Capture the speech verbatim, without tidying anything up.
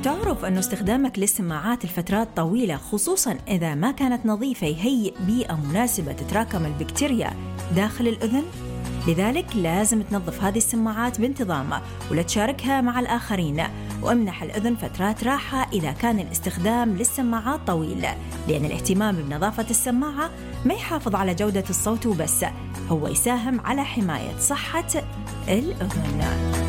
تعرف أن استخدامك للسماعات لفترات طويلة خصوصاً إذا ما كانت نظيفة يهيئ بيئة مناسبة تتراكم البكتيريا داخل الأذن؟ لذلك لازم تنظف هذه السماعات بانتظام ولا تشاركها مع الآخرين، وامنح الأذن فترات راحة إذا كان الاستخدام للسماعات طويل، لأن الاهتمام بنظافة السماعة ما يحافظ على جودة الصوت وبس، هو يساهم على حماية صحة الأذن.